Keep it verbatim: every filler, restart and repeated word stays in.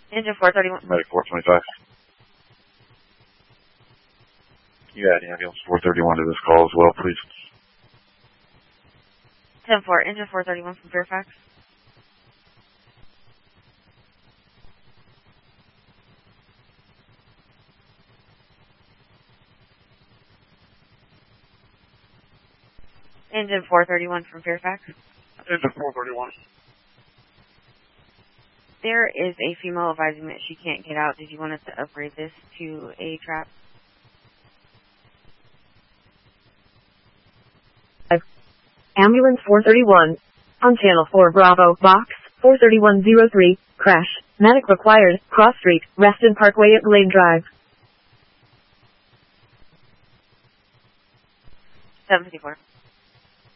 Engine four thirty-one. Medic four twenty-five. You add ambulance four thirty-one to this call as well, please. ten four, engine four thirty-one from Fairfax. Engine four thirty-one from Fairfax. Engine four thirty-one. There is a female advising that she can't get out. Did you want us to upgrade this to a trap? Ambulance four thirty-one. On channel four Bravo, box four thirty-one oh three, crash. Medic required, cross street, Reston Parkway at Glade Drive. seven fifty-four.